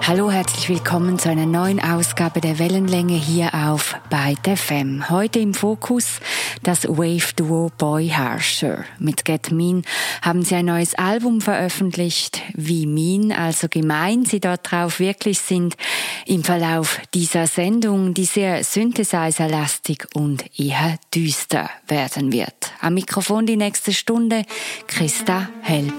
Hallo, herzlich willkommen zu einer neuen Ausgabe der Wellenlänge hier auf Byte FM. Heute im Fokus das Wave-Duo Boy Harsher. Mit Get Mean haben sie ein neues Album veröffentlicht. Wie mean, also gemein sie dort drauf wirklich sind, im Verlauf dieser Sendung, die sehr synthesizer-lastig und eher düster werden wird. Am Mikrofon die nächste Stunde Christa Helbig.